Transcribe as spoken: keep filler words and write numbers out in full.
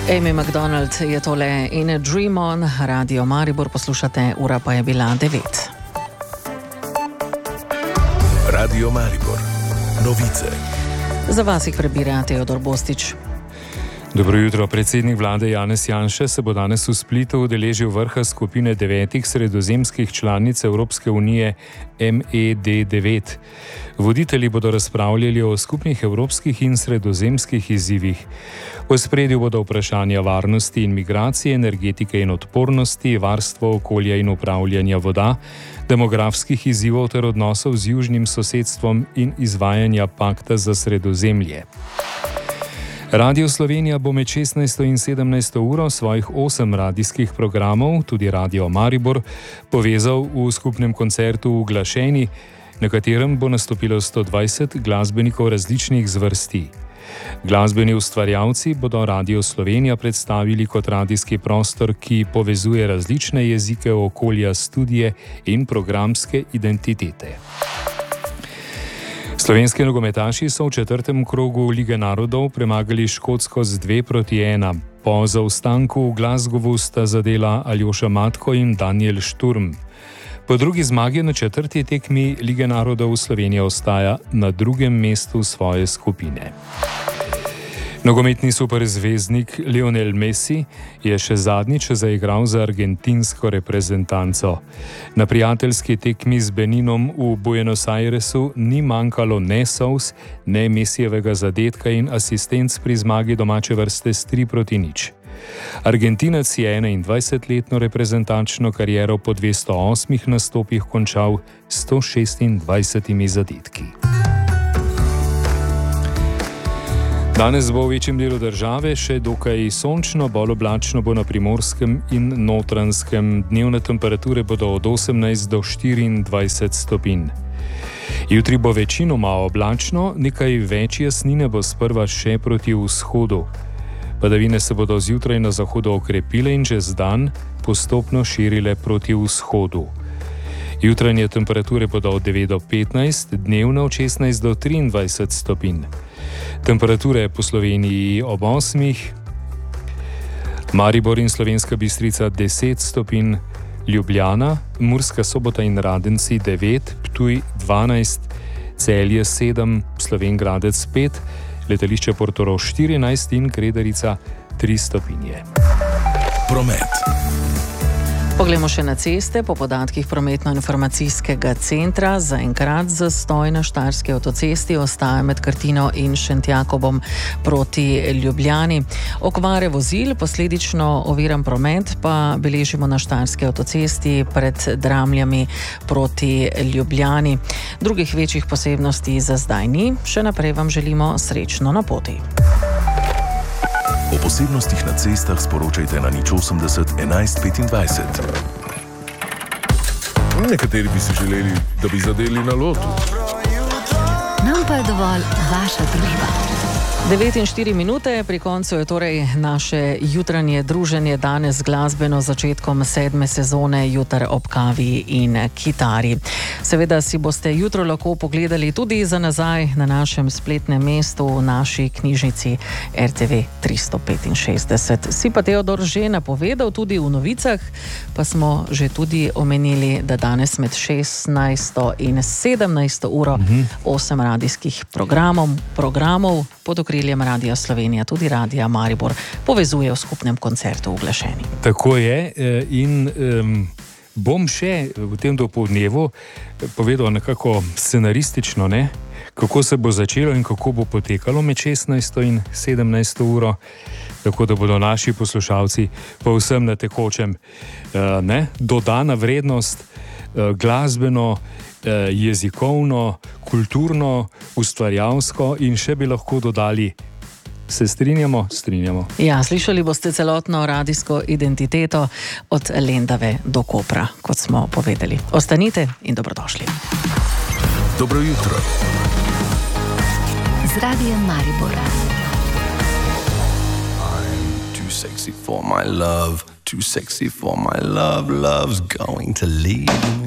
Amy McDonald je tole In a Dream On, Radio Maribor poslušate, ura pa je bila devet. Radio Maribor, novice. Za vas jih prebira Teodor Bostič. Dobro jutro. Predsednik vlade Janez Janša se bo danes v Splitu udeležil vrha skupine devetih sredozemskih članic Evropske unije M E D devet. Voditelji bodo razpravljali o skupnih evropskih in sredozemskih izzivih. V ospredju bodo vprašanja varnosti in migracije, energetike in odpornosti, varstvo okolja in upravljanja voda, demografskih izzivov ter odnosov z južnim sosedstvom in izvajanja pakta za Sredozemlje. Radio Slovenija bo med šestnajsto in sedemnajsto uro svojih osem radijskih programov, tudi Radio Maribor, povezal v skupnem koncertu v Glašeni, na katerem bo nastopilo sto dvajset glasbenikov različnih zvrsti. Glasbeni ustvarjalci bodo Radio Slovenija predstavili kot radijski prostor, ki povezuje različne jezike, okolja, studije in programske identitete. Slovenski nogometaši so v četrtem krogu Lige narodov premagali Škotsko z dve proti ena. Po zaostanku v Glasgowu sta zadela Aljoša Matko in Daniel Šturm. Po drugi zmagi na četrti tekmi Lige narodov Slovenija ostaja na drugem mestu svoje skupine. Nogometni superzvezdnik Lionel Messi je še zadnjič zaigral za argentinsko reprezentanco. Na prijateljski tekmi z Beninom v Buenos Airesu ni manjkalo ne solz, ne Messijevega zadetka in asistenc pri zmagi domače vrste s tri proti nič. Argentinec je enaindvajsetletno reprezentančno kariero po dvesto osmih nastopih končal s sto šestindvajsetimi zadetki. Danes bo v večjem delu države še dokaj sončno, bolj oblačno bo na Primorskem in Notranjskem. Dnevne temperature bodo od osemnajst do štiriindvajset stopinj. Jutri bo večinoma oblačno, nekaj več jasnine bo sprva še proti vzhodu. Padavine se bodo zjutraj na zahodu okrepile in čez dan postopno širile proti vzhodu. Jutranje temperature bodo od devet do petnajst, dnevne od šestnajst do triindvajset stopinj. Temperature po Sloveniji ob osmih, Maribor in Slovenska Bistrica deset stopinj, Ljubljana, Murska Sobota in Radenci devet, Ptuj dvanajst, Celje sedem, Slovenj Gradec pet, letališče Portorož štirinajst in Kredarica tri stopinje. Promet. Poglejmo še na ceste. Po podatkih prometno-informacijskega centra zaenkrat zastoj na Štajerski avtocesti ostaja med Krtino in Šentjakobom proti Ljubljani. Okvare vozil, posledično oviran promet, pa beležimo na Štajerski avtocesti pred Dramljami proti Ljubljani. Drugih večjih posebnosti za zdaj ni. Še naprej vam želimo srečno na poti. O posebnostih na cestah sporočajte na nič osemdeset enajst petindvajset. Nekateri bi si želeli, da bi zadeli na lotu. Nam pa je dovolj vaša družba. devet in štiri minute, pri koncu je torej naše jutranje druženje danes glasbeno začetkom sedme sezone Jutr ob kavi in kitari. Seveda si boste jutro lahko pogledali tudi za nazaj na našem spletnem mestu v naši knjižnici R T V tristo petinšestdeset. Si pa Teodor že napovedal tudi v novicah, pa smo že tudi omenili, da danes med šestnajsto in sedemnajsto uro mhm. osem radijskih programov, programov pod okriljem Radia Slovenija, tudi Radia Maribor, povezuje v skupnem koncertu v Glašeni. Tako je in um, bom še v tem dopoldnevu povedal nekako scenaristično, ne? Kako se bo začelo in kako bo potekalo med šestnajsto in sedemnajsto uro, tako da bodo naši poslušalci povsem na tekočem. Uh, ne? Dodana vrednost uh, glasbeno, jezikovno, kulturno, ustvarjalsko in še bi lahko dodali. Se strinjamo? Strinjamo. Ja, slišali boste celotno radijsko identiteto od Lendave do Kopra, kot smo povedali. Ostanite in dobrodošli. Dobro jutro. Z Radijem Maribor. I'm too sexy for my love, too sexy for my love, love's going to leave me.